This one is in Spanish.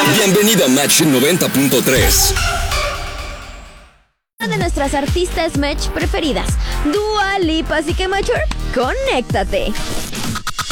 Bienvenido a Match 90.3. Una de nuestras artistas Match preferidas, Dua Lipa, así que Mature, conéctate.